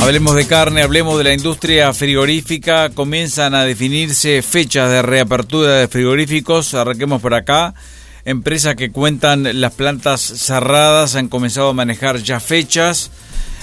Hablemos de carne, hablemos de la industria frigorífica. Comienzan a definirse fechas de reapertura de frigoríficos. Arranquemos por acá. Empresas que cuentan las plantas cerradas han comenzado a manejar ya fechas.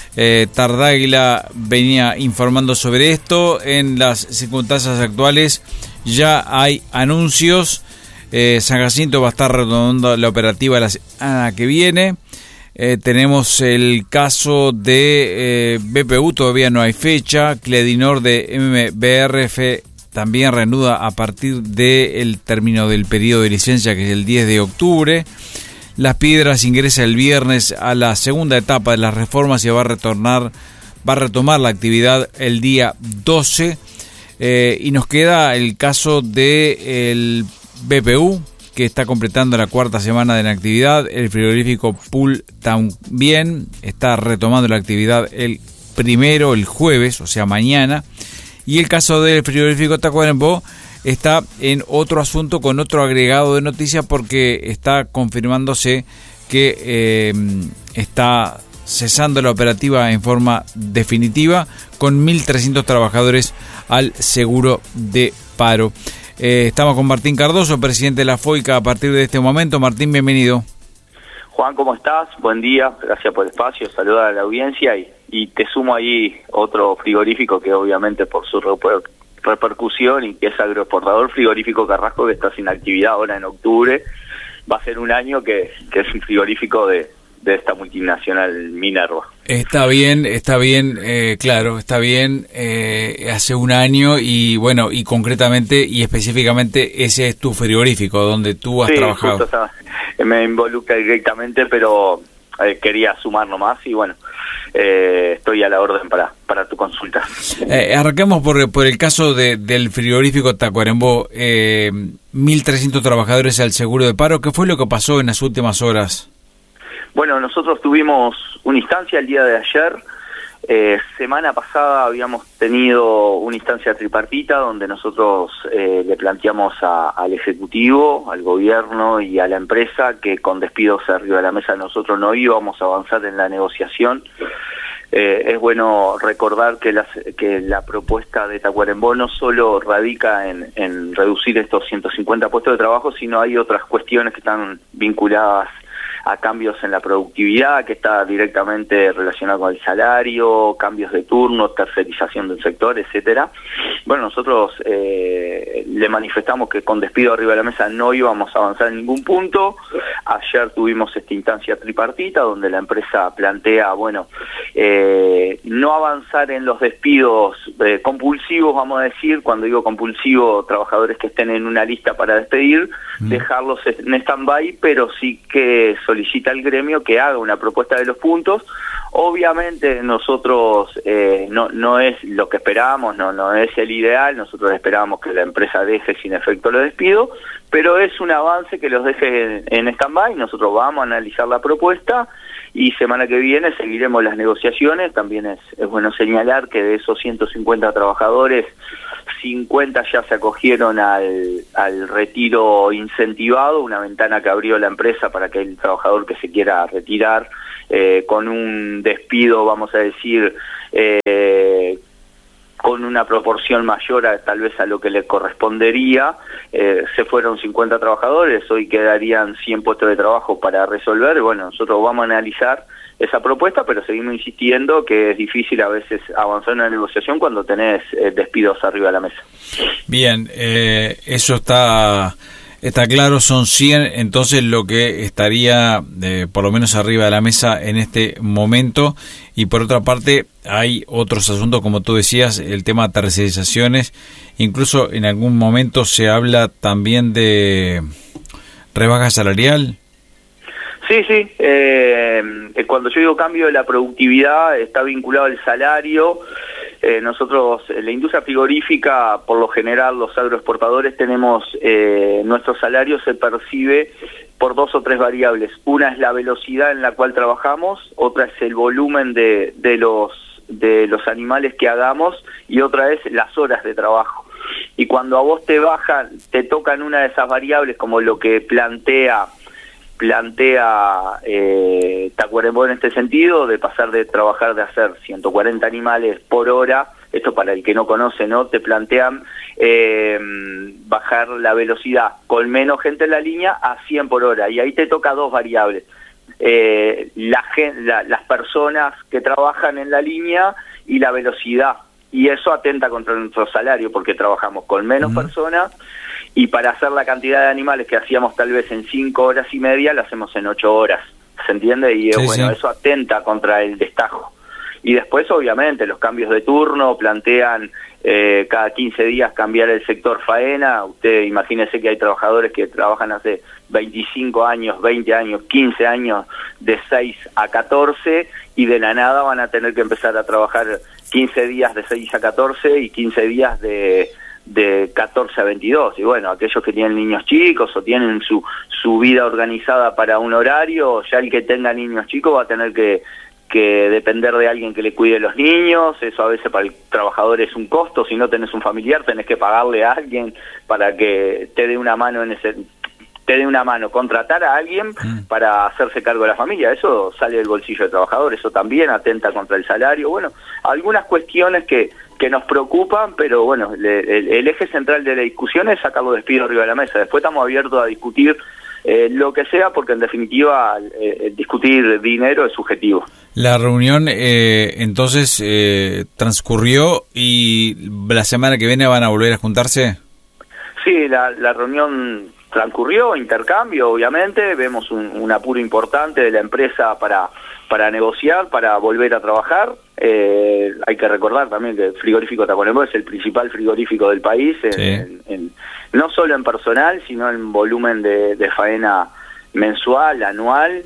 Tardáguila venía informando sobre esto. En las circunstancias actuales ya hay anuncios. San Jacinto va a estar retomando la operativa la semana que viene. Tenemos el caso de BPU, todavía no hay fecha. Cledinor de MBRF también reanuda a partir del término del periodo de licencia, que es el 10 de octubre. Las Piedras ingresa el viernes a la segunda etapa de las reformas y va a retomar la actividad el día 12. Y nos queda el caso de el BPU, que está completando la cuarta semana de inactividad. El frigorífico Pool también está retomando la actividad el jueves, o sea mañana. Y el caso del frigorífico Tacuarembó está en otro asunto con otro agregado de noticias, porque está confirmándose que está cesando la operativa en forma definitiva con 1.300 trabajadores al seguro de paro. Estamos con Martín Cardoso, presidente de la FOICA, a partir de este momento. Martín, bienvenido. Juan, ¿cómo estás? Buen día, gracias por el espacio, saludar a la audiencia y te sumo ahí otro frigorífico que obviamente por su repercusión y que es agroexportador, frigorífico Carrasco, que está sin actividad ahora en octubre. Va a ser un año que es un frigorífico de esta multinacional Minerva. Está bien, claro, está bien. Hace un año y bueno, y concretamente y específicamente ese es tu frigorífico donde tú has trabajado. Justo, me involucra directamente, pero quería sumar nomás y bueno, estoy a la orden para tu consulta. Arranquemos por el caso del frigorífico Tacuarembó. 1.300 trabajadores al seguro de paro. ¿Qué fue lo que pasó en las últimas horas? Bueno, nosotros tuvimos una instancia el día de ayer. Semana pasada habíamos tenido una instancia tripartita donde nosotros le planteamos al Ejecutivo, al Gobierno y a la empresa que con despidos arriba de la mesa nosotros no íbamos a avanzar en la negociación. Es bueno recordar que la propuesta de Tacuarembó no solo radica en reducir estos 150 puestos de trabajo, sino hay otras cuestiones que están vinculadas a cambios en la productividad, que está directamente relacionado con el salario, cambios de turno, tercerización del sector, etcétera. Bueno, nosotros le manifestamos que con despido arriba de la mesa no íbamos a avanzar en ningún punto. Ayer tuvimos esta instancia tripartita donde la empresa plantea, no avanzar en los despidos compulsivos, vamos a decir. Cuando digo compulsivo, trabajadores que estén en una lista para despedir, dejarlos en stand-by, pero sí que solicita al gremio que haga una propuesta de los puntos. Obviamente nosotros no es lo que esperábamos, no es el ideal. Nosotros esperábamos que la empresa deje sin efecto los despidos, pero es un avance que los deje en stand-by. Nosotros vamos a analizar la propuesta y semana que viene seguiremos las negociaciones. También es bueno señalar que de esos 150 trabajadores, 50 ya se acogieron al retiro incentivado, una ventana que abrió la empresa para que el trabajador que se quiera retirar con un despido, vamos a decir, con una proporción mayor tal vez a lo que le correspondería. Se fueron 50 trabajadores, hoy quedarían 100 puestos de trabajo para resolver. Bueno, nosotros vamos a analizar esa propuesta, pero seguimos insistiendo que es difícil a veces avanzar en una negociación cuando tenés despidos arriba de la mesa. Bien, eso está claro, son 100, entonces lo que estaría por lo menos arriba de la mesa en este momento. Y por otra parte hay otros asuntos, como tú decías, el tema de tercerizaciones. Incluso en algún momento se habla también de rebaja salarial. Sí. Cuando yo digo cambio de la productividad, está vinculado al salario. Nosotros, la industria frigorífica, por lo general, los agroexportadores tenemos, nuestro salario se percibe por 2 o 3 variables. Una es la velocidad en la cual trabajamos, otra es el volumen de los animales que hagamos y otra es las horas de trabajo. Y cuando a vos te tocan una de esas variables, como lo que plantea plantea Tacuarembó en este sentido, de pasar de trabajar de hacer 140 animales por hora. Esto para el que no conoce, ¿no? Te plantean bajar la velocidad con menos gente en la línea a 100 por hora, y ahí te toca dos variables. Las personas que trabajan en la línea y la velocidad, y eso atenta contra nuestro salario porque trabajamos con menos personas, y para hacer la cantidad de animales que hacíamos tal vez en 5 horas y media, la hacemos en 8 horas, ¿se entiende? Y sí, bueno, sí. Eso atenta contra el destajo. Y después, obviamente, los cambios de turno plantean cada 15 días cambiar el sector faena. Usted imagínese que hay trabajadores que trabajan hace 25 años, 20 años, 15 años, de 6 a 14, y de la nada van a tener que empezar a trabajar 15 días de 6 a 14 y 15 días de 14 a 22. Y bueno, aquellos que tienen niños chicos o tienen su vida organizada para un horario, ya el que tenga niños chicos va a tener que depender de alguien que le cuide los niños. Eso a veces para el trabajador es un costo. Si no tenés un familiar, tenés que pagarle a alguien para que te dé una mano contratar a alguien para hacerse cargo de la familia. Eso sale del bolsillo del trabajador, eso también atenta contra el salario. Bueno, algunas cuestiones que nos preocupan, pero bueno, el eje central de la discusión es sacar los despidos arriba de la mesa. Después estamos abiertos a discutir lo que sea, porque en definitiva discutir dinero es subjetivo. La reunión entonces transcurrió, y la semana que viene van a volver a juntarse. Sí, la reunión transcurrió, intercambio, obviamente. Vemos un apuro importante de la empresa para negociar, para volver a trabajar. Hay que recordar también que el frigorífico Tacuarembó es el principal frigorífico del país, no solo en personal, sino en volumen de faena mensual, anual.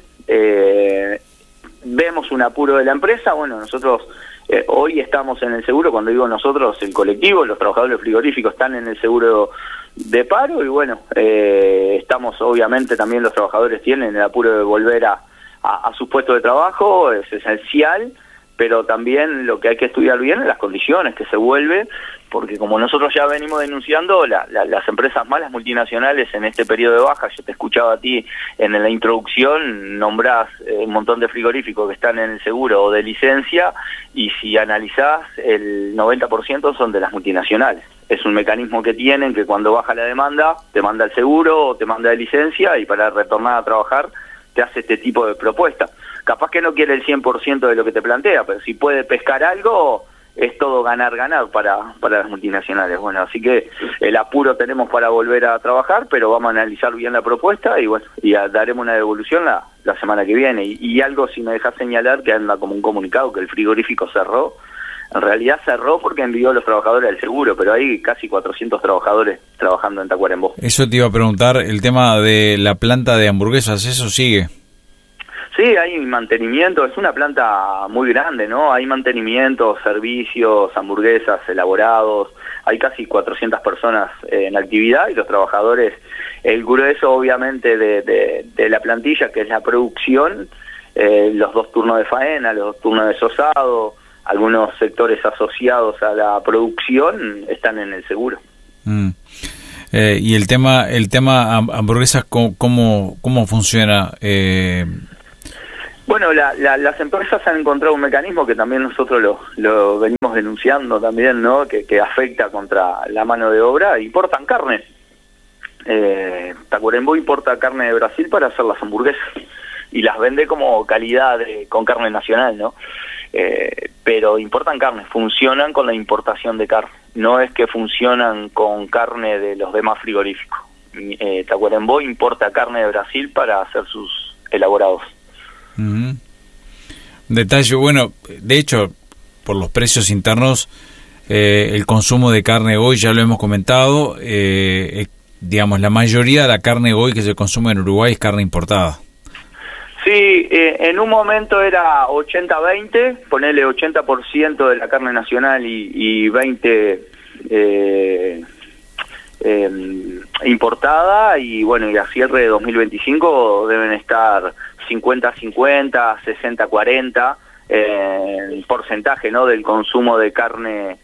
Vemos un apuro de la empresa. Bueno, nosotros hoy estamos en el seguro. Cuando digo nosotros, el colectivo, los trabajadores frigoríficos están en el seguro de paro, y bueno, estamos, obviamente también los trabajadores tienen el apuro de volver a sus puestos de trabajo. Es esencial, pero también lo que hay que estudiar bien es las condiciones que se vuelve, porque como nosotros ya venimos denunciando, las empresas más, las multinacionales, en este periodo de baja. Yo te escuchaba a ti en la introducción, nombrás un montón de frigoríficos que están en el seguro o de licencia, y si analizás, el 90% son de las multinacionales. Es un mecanismo que tienen, que cuando baja la demanda, te manda el seguro o te manda de licencia, y para retornar a trabajar te hace este tipo de propuesta. Capaz que no quiere el 100% de lo que te plantea, pero si puede pescar algo, es todo ganar-ganar para las multinacionales. Bueno, así que el apuro tenemos para volver a trabajar, pero vamos a analizar bien la propuesta, y bueno, y daremos una devolución la semana que viene. Y algo, si me dejas señalar, que anda como un comunicado, que el frigorífico cerró. En realidad cerró porque envió a los trabajadores del seguro, pero hay casi 400 trabajadores trabajando en Tacuarembó. Eso te iba a preguntar, el tema de la planta de hamburguesas, ¿eso sigue? Sí, hay mantenimiento, es una planta muy grande, ¿no? Hay mantenimiento, servicios, hamburguesas, elaborados, hay casi 400 personas en actividad, y los trabajadores, el grueso obviamente de la plantilla, que es la producción, los 2 turnos de faena, los 2 turnos de sosado, algunos sectores asociados a la producción están en el seguro. Y el tema hamburguesas, ¿cómo funciona? Bueno, las empresas han encontrado un mecanismo que también nosotros lo venimos denunciando también, ¿no? Que afecta contra la mano de obra. Importan carne. Tacuarembó importa carne de Brasil para hacer las hamburguesas, y las vende como calidad con carne nacional, ¿no? Pero importan carne, funcionan con la importación de carne, no es que funcionan con carne de los demás frigoríficos. Tacuarembó importa carne de Brasil para hacer sus elaborados. Detalle, bueno, de hecho, por los precios internos, el consumo de carne hoy, ya lo hemos comentado, digamos, la mayoría de la carne hoy que se consume en Uruguay es carne importada. Sí, en un momento era 80-20, ponerle 80% de la carne nacional y 20 importada, y bueno, y a cierre de 2025 deben estar 50-50, 60-40 porcentaje, ¿no?, del consumo de carne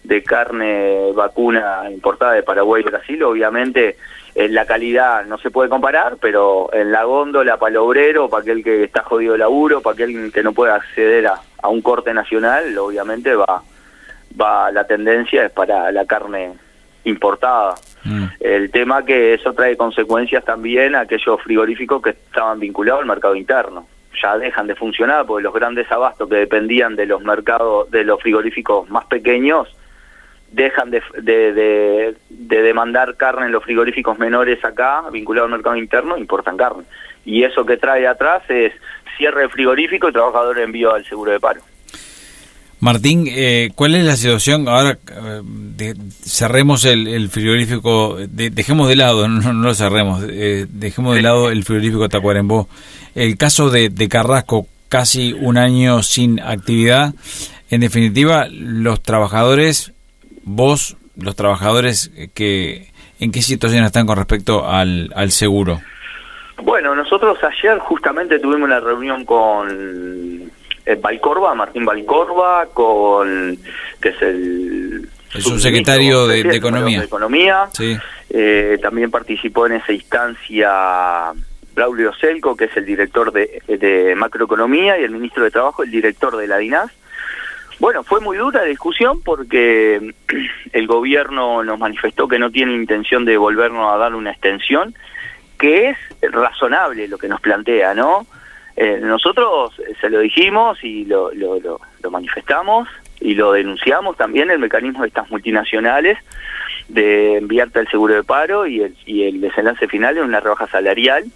de carne vacuna importada de Paraguay y Brasil, obviamente la calidad no se puede comparar, pero en la góndola para el obrero, para aquel que está jodido de laburo, para aquel que no puede acceder a un corte nacional, obviamente la tendencia es para la carne importada. El tema que eso trae consecuencias también a aquellos frigoríficos que estaban vinculados al mercado interno. Ya dejan de funcionar porque los grandes abastos que dependían de los mercados, de los frigoríficos más pequeños, dejan de demandar carne en los frigoríficos menores acá, vinculados al mercado interno, importan carne. Y eso que trae atrás es cierre de frigorífico y trabajadores envío al seguro de paro. Martín, ¿cuál es la situación? Ahora cerremos el frigorífico, dejemos de lado, no lo cerremos, dejemos de lado el frigorífico Tacuarembó. El caso de Carrasco, casi un año sin actividad. En definitiva, los trabajadores, los trabajadores, ¿en qué situación están con respecto al seguro? Bueno, nosotros ayer justamente tuvimos una reunión con Martín Valcorba, que es el subsecretario de Economía. Sí. También participó en esa instancia Braulio Selco, que es el director de Macroeconomía, y el ministro de Trabajo, el director de la DINAS. Bueno, fue muy dura la discusión porque el gobierno nos manifestó que no tiene intención de volvernos a dar una extensión, que es razonable lo que nos plantea, ¿no? Nosotros se lo dijimos y lo manifestamos y lo denunciamos también, el mecanismo de estas multinacionales de enviarte al seguro de paro y el desenlace final en una rebaja salarial.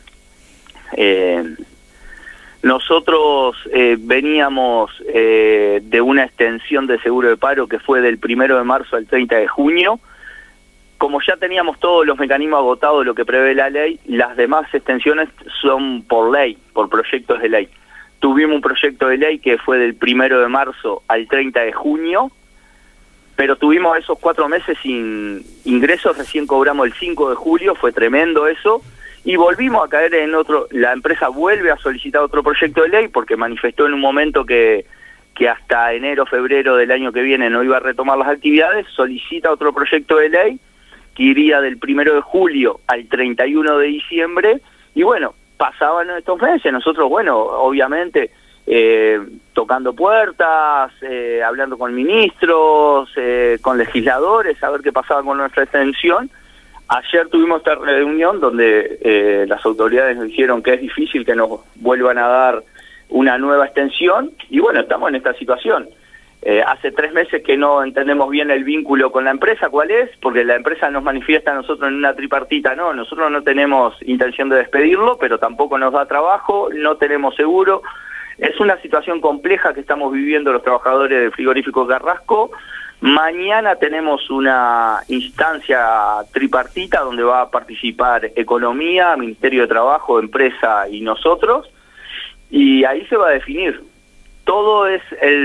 Nosotros veníamos de una extensión de seguro de paro que fue del 1 de marzo al 30 de junio. Como ya teníamos todos los mecanismos agotados de lo que prevé la ley, las demás extensiones son por ley, por proyectos de ley. Tuvimos un proyecto de ley que fue del 1 de marzo al 30 de junio, pero tuvimos esos 4 meses sin ingresos, recién cobramos el 5 de julio, fue tremendo eso, y volvimos a caer en otro. La empresa vuelve a solicitar otro proyecto de ley porque manifestó en un momento que hasta enero, febrero del año que viene no iba a retomar las actividades, solicita otro proyecto de ley que iría del 1 de julio al 31 de diciembre, y bueno, pasaban estos meses, nosotros, bueno, obviamente, tocando puertas, hablando con ministros, con legisladores, a ver qué pasaba con nuestra extensión. Ayer tuvimos esta reunión donde las autoridades nos dijeron que es difícil que nos vuelvan a dar una nueva extensión, y bueno, estamos en esta situación. Hace 3 meses que no entendemos bien el vínculo con la empresa, ¿cuál es? Porque la empresa nos manifiesta a nosotros en una tripartita, no, nosotros no tenemos intención de despedirlo, pero tampoco nos da trabajo, no tenemos seguro. Es una situación compleja que estamos viviendo los trabajadores del frigorífico Carrasco. Mañana tenemos una instancia tripartita donde va a participar Economía, Ministerio de Trabajo, Empresa y nosotros, y ahí se va a definir. Todo es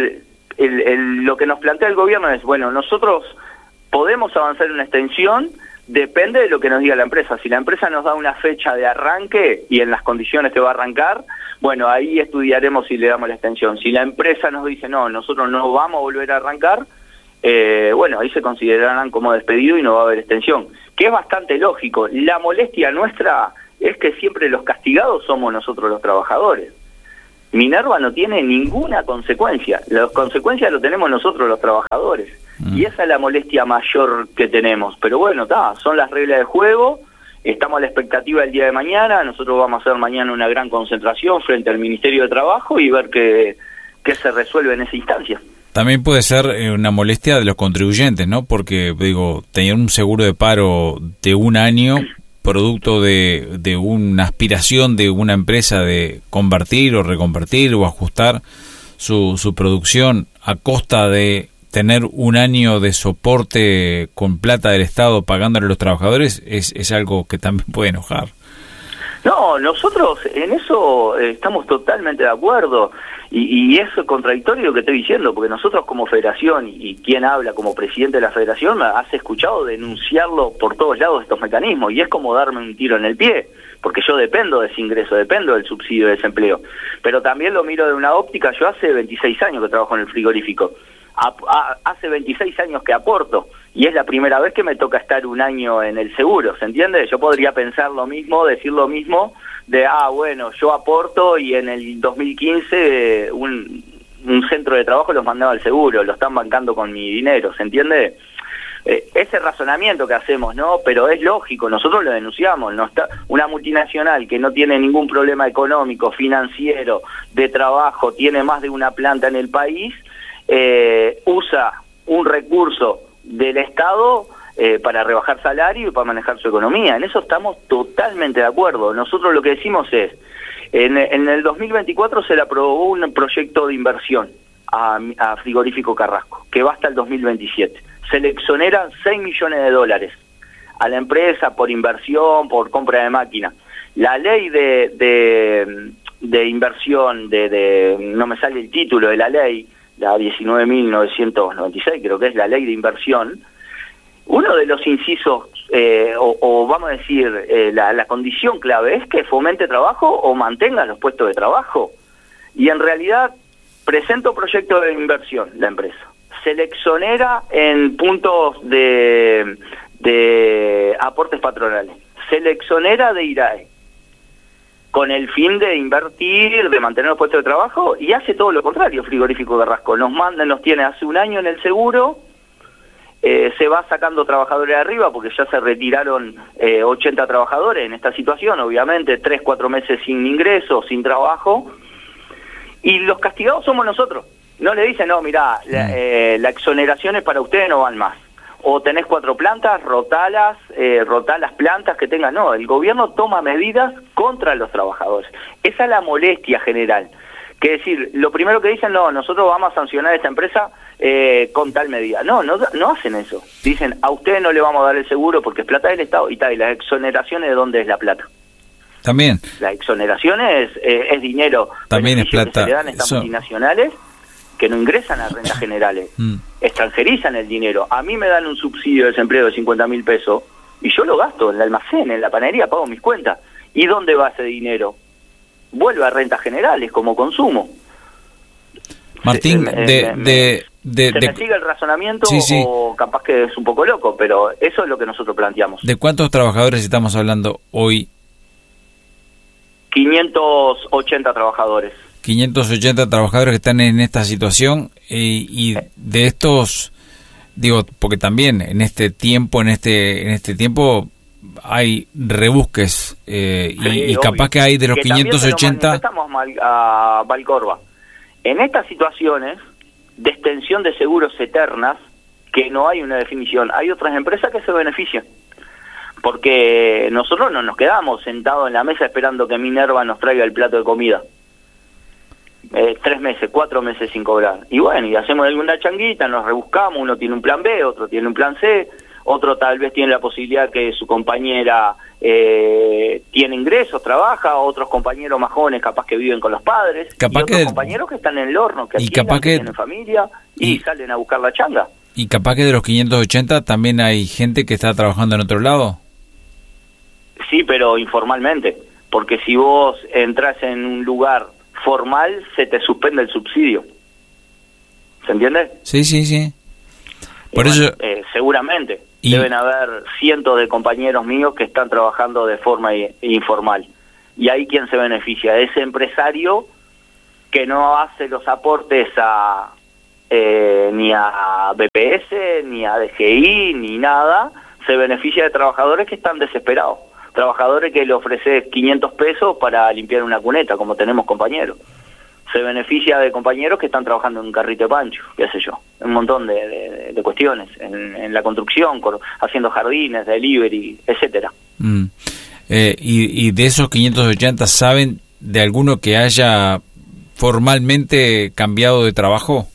lo que nos plantea el gobierno es, bueno, nosotros podemos avanzar en una extensión, depende de lo que nos diga la empresa. Si la empresa nos da una fecha de arranque y en las condiciones que va a arrancar, bueno, ahí estudiaremos si le damos la extensión. Si la empresa nos dice, no, nosotros no vamos a volver a arrancar, bueno, ahí se considerarán como despedido y no va a haber extensión, que es bastante lógico. La molestia nuestra es que siempre los castigados somos nosotros los trabajadores. Minerva no tiene ninguna consecuencia, las consecuencias lo tenemos nosotros los trabajadores, y esa es la molestia mayor que tenemos. Pero bueno, son las reglas de juego, estamos a la expectativa del día de mañana, nosotros vamos a hacer mañana una gran concentración frente al Ministerio de Trabajo y ver qué se resuelve en esa instancia. También puede ser una molestia de los contribuyentes, ¿no? Porque, digo, tener un seguro de paro de un año, producto de una aspiración de una empresa de convertir o reconvertir o ajustar su producción a costa de tener un año de soporte con plata del Estado pagándole a los trabajadores, es algo que también puede enojar. No, nosotros en eso estamos totalmente de acuerdo, y es contradictorio lo que estoy diciendo, porque nosotros como federación, y quien habla como presidente de la federación, me has escuchado denunciarlo por todos lados estos mecanismos, y es como darme un tiro en el pie, porque yo dependo de ese ingreso, dependo del subsidio de desempleo, pero también lo miro de una óptica. Yo hace 26 años que trabajo en el frigorífico. Hace 26 años que aporto y es la primera vez que me toca estar un año en el seguro, ¿se entiende? Yo podría pensar lo mismo, decir lo mismo de, bueno, yo aporto y en el 2015 un centro de trabajo los mandaba al seguro, lo están bancando con mi dinero, ¿se entiende? Ese razonamiento que hacemos, ¿no? Pero es lógico, nosotros lo denunciamos, no está una multinacional que no tiene ningún problema económico, financiero, de trabajo, tiene más de una planta en el país, usa un recurso del Estado para rebajar salario y para manejar su economía. En eso estamos totalmente de acuerdo. Nosotros lo que decimos es, en el 2024 se le aprobó un proyecto de inversión a Frigorífico Carrasco, que va hasta el 2027. Se le exoneran $6 millones a la empresa por inversión, por compra de máquina. La ley de inversión, no me sale el título de la ley, la 19.996, creo que es la ley de inversión, uno de los incisos, o vamos a decir, la condición clave es que fomente trabajo o mantenga los puestos de trabajo. Y en realidad presenta proyecto de inversión la empresa. Se le exonera en puntos de aportes patronales. Se le exonera de IRAE, con el fin de invertir, de mantener los puestos de trabajo, y hace todo lo contrario Frigorífico Carrasco. Nos tiene hace un año en el seguro, se va sacando trabajadores de arriba, porque ya se retiraron 80 trabajadores en esta situación, obviamente, 3-4 meses sin ingresos, sin trabajo, y los castigados somos nosotros. No le dicen, no, mirá, la exoneración es para ustedes, no van más. O tenés 4 plantas, rotá las plantas que tengan. No, el gobierno toma medidas contra los trabajadores. Esa es la molestia general. Que decir, lo primero que dicen, no, nosotros vamos a sancionar a esta empresa con tal medida. No hacen eso. Dicen, a ustedes no le vamos a dar el seguro porque es plata del Estado y tal. ¿Y las exoneraciones de dónde es la plata? También. La exoneración es dinero. También es plata. Que se le dan a estas multinacionales que no ingresan a rentas generales, extranjerizan el dinero. A mí me dan un subsidio de desempleo de 50.000 pesos y yo lo gasto en el almacén, en la panadería, pago mis cuentas. ¿Y dónde va ese dinero? Vuelve a rentas generales como consumo. Martín, ¿Se me sigue el razonamiento? Sí, sí. O capaz que es un poco loco, pero eso es lo que nosotros planteamos. ¿De cuántos trabajadores estamos hablando hoy? 580 trabajadores. 580 trabajadores que están en esta situación y de estos, digo, porque también en este tiempo hay rebusques y capaz que hay de los 580. Estamos a Valcorba. En estas situaciones de extensión de seguros eternas, que no hay una definición, hay otras empresas que se benefician. Porque nosotros no nos quedamos sentados en la mesa esperando que Minerva nos traiga el plato de comida. 3 meses, 4 meses sin cobrar. Y bueno, y hacemos alguna changuita, nos rebuscamos, uno tiene un plan B, otro tiene un plan C, otro tal vez tiene la posibilidad que su compañera tiene ingresos, trabaja, otros compañeros más jóvenes capaz que viven con los padres, capaz y otros compañeros que están en el horno, que tienen familia y salen a buscar la changa. Y capaz que de los 580 también hay gente que está trabajando en otro lado. Sí, pero informalmente, porque si vos entras en un lugar formal, se te suspende el subsidio. ¿Se entiende? Sí. Por eso seguramente deben haber cientos de compañeros míos que están trabajando de forma informal. Y ahí ¿quién se beneficia? Ese empresario que no hace los aportes ni a BPS, ni a DGI, ni nada, se beneficia de trabajadores que están desesperados. Trabajadores que le ofrecen 500 pesos para limpiar una cuneta, como tenemos compañeros. Se beneficia de compañeros que están trabajando en un carrito de pancho, qué sé yo, un montón de cuestiones, en la construcción, haciendo jardines, delivery, etcétera. Y de esos 580, ¿saben de alguno que haya formalmente cambiado de trabajo?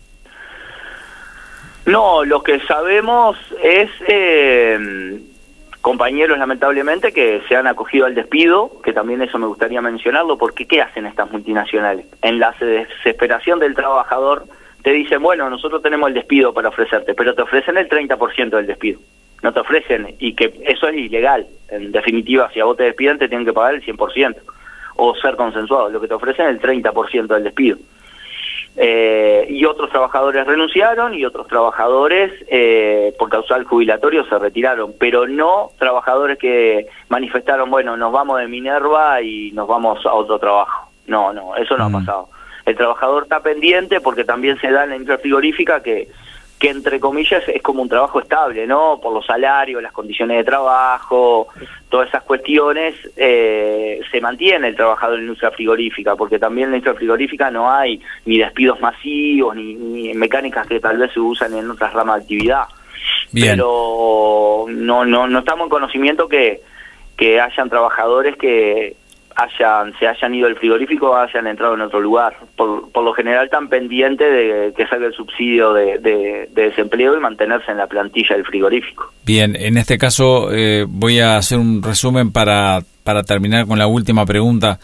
No, lo que sabemos es compañeros lamentablemente que se han acogido al despido, que también eso me gustaría mencionarlo, porque ¿qué hacen estas multinacionales? En la desesperación del trabajador te dicen, bueno, nosotros tenemos el despido para ofrecerte, pero te ofrecen el 30% del despido. No te ofrecen, y que eso es ilegal. En definitiva, si a vos te despiden te tienen que pagar el 100%, o ser consensuado. Lo que te ofrecen es el 30% del despido. Y otros trabajadores renunciaron y otros trabajadores por causal jubilatorio se retiraron, pero no trabajadores que manifestaron, bueno, nos vamos de Minerva y nos vamos a otro trabajo. No, eso no ha pasado. El trabajador está pendiente porque también se da en la industria frigorífica que entre comillas es como un trabajo estable, ¿no? Por los salarios, las condiciones de trabajo, todas esas cuestiones, se mantiene el trabajador en la industria frigorífica, porque también en la industria frigorífica no hay ni despidos masivos, ni mecánicas que tal vez se usan en otras ramas de actividad. Bien. Pero no estamos en conocimiento que hayan trabajadores que se hayan ido del frigorífico o hayan entrado en otro lugar. Por lo general están pendientes de que salga el subsidio de desempleo y mantenerse en la plantilla del frigorífico. Bien, en este caso voy a hacer un resumen para terminar con la última pregunta.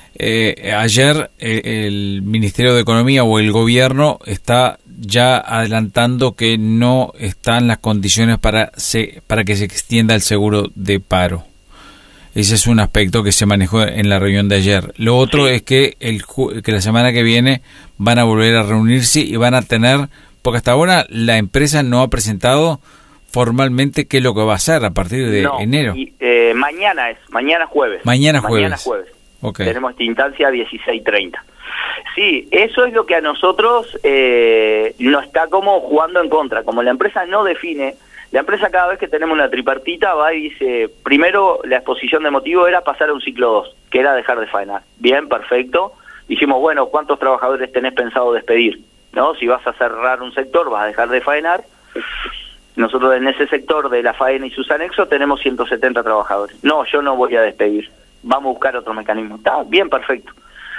Ayer el Ministerio de Economía o el gobierno está ya adelantando que no están las condiciones para que se extienda el seguro de paro. Ese es un aspecto que se manejó en la reunión de ayer. Lo otro es que la semana que viene van a volver a reunirse y van a tener, porque hasta ahora la empresa no ha presentado formalmente qué es lo que va a hacer a partir de enero. Mañana jueves. Mañana jueves. Okay. Tenemos esta instancia 16:30. Sí, eso es lo que a nosotros nos está como jugando en contra. Como la empresa no define, la empresa cada vez que tenemos una tripartita va y dice, primero la exposición de motivo era pasar a un ciclo 2, que era dejar de faenar. Bien, perfecto. Dijimos, bueno, ¿cuántos trabajadores tenés pensado despedir? ¿No? Si vas a cerrar un sector, vas a dejar de faenar. Nosotros en ese sector de la faena y sus anexos tenemos 170 trabajadores. No, yo no voy a despedir. Vamos a buscar otro mecanismo. Está bien, perfecto.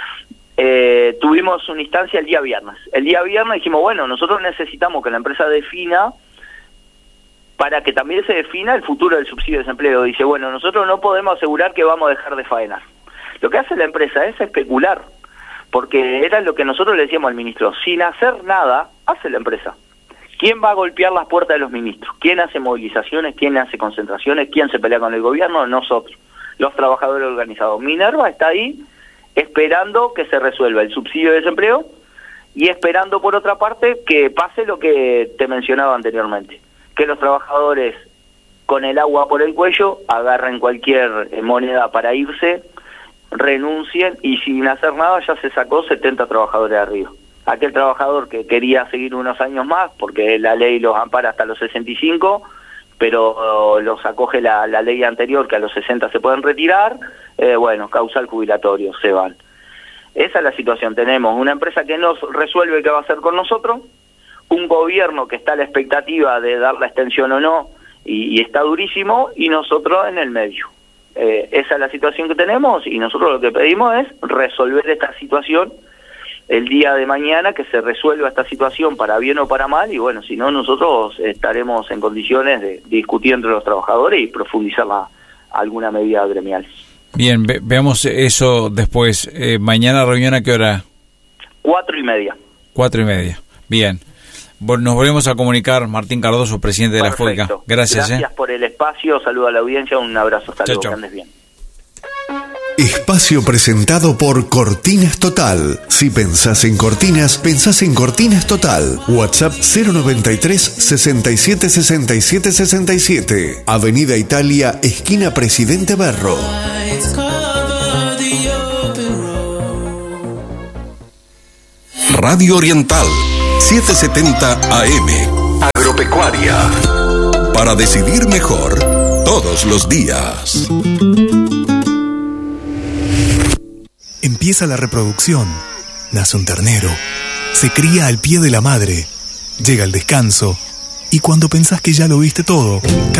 Tuvimos una instancia el día viernes. El día viernes dijimos, bueno, nosotros necesitamos que la empresa defina, para que también se defina el futuro del subsidio de desempleo. Dice, bueno, nosotros no podemos asegurar que vamos a dejar de faenar. Lo que hace la empresa es especular, porque era lo que nosotros le decíamos al ministro, sin hacer nada, hace la empresa. ¿Quién va a golpear las puertas de los ministros? ¿Quién hace movilizaciones? ¿Quién hace concentraciones? ¿Quién se pelea con el gobierno? Nosotros, los trabajadores organizados. Minerva está ahí esperando que se resuelva el subsidio de desempleo y esperando, por otra parte, que pase lo que te mencionaba anteriormente, que los trabajadores con el agua por el cuello agarren cualquier moneda para irse, renuncien y sin hacer nada ya se sacó 70 trabajadores de arriba. Aquel trabajador que quería seguir unos años más, porque la ley los ampara hasta los 65, pero los acoge la ley anterior que a los 60 se pueden retirar, bueno, causal jubilatorio, se van. Esa es la situación. Tenemos una empresa que nos resuelve qué va a hacer con nosotros, un gobierno que está a la expectativa de dar la extensión o no, y está durísimo, y nosotros en el medio. Esa es la situación que tenemos, y nosotros lo que pedimos es resolver esta situación el día de mañana, que se resuelva esta situación para bien o para mal, y bueno, si no, nosotros estaremos en condiciones de discutir entre los trabajadores y profundizar alguna medida gremial. Bien, veamos eso después. ¿Mañana reunión a qué hora? 4:30. 4:30, bien. Nos volvemos a comunicar. Martín Cardoso, presidente de la FOICA. Gracias. Gracias por el espacio, saludo a la audiencia, un abrazo, hasta luego, que andes bien. Espacio presentado por Cortinas Total. Si pensás en cortinas, pensás en Cortinas Total. WhatsApp 093 67 67 67. Avenida Italia, esquina Presidente Berro. Radio Oriental 770 AM. Agropecuaria. Para decidir mejor todos los días. Empieza la reproducción, nace un ternero, se cría al pie de la madre, llega el descanso, y cuando pensás que ya lo viste todo,